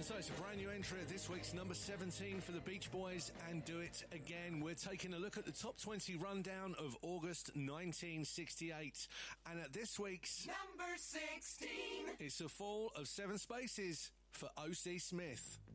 So it's a brand new entry at this week's number 17 for the Beach Boys and Do It Again. We're taking a look at the top 20 rundown of August 1968. And at this week's number 16, it's a fall of 7 spaces for O.C. Smith.